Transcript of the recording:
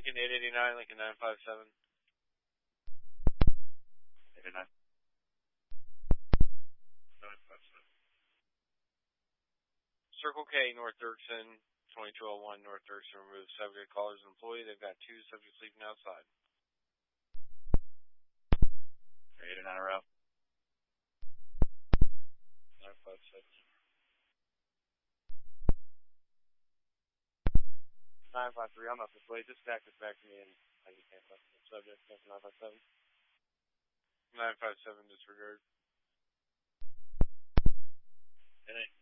Lincoln 889, Lincoln 957. 889. 957. Circle K, North Dirksen, 2201 North Dirksen, remove subject, callers, and employee. They've got 2 subjects leaving outside. 889 a row. 956. 953, I'm up this way. Just stack this back to me and I can cancel the subject. 957. 957, disregard. 8